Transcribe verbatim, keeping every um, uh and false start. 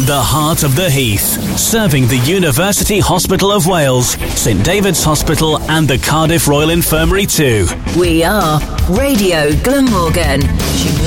From the heart of the Heath, serving the University Hospital of Wales, St David's Hospital and the Cardiff Royal Infirmary too. We are Radio Glamorgan.